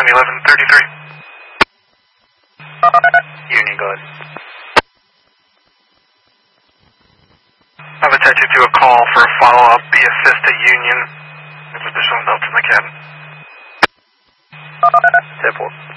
1133. Union, go ahead. I've attached you to a call for a follow-up. Be assist to Union. There's additional notes in the cabin. 10-4.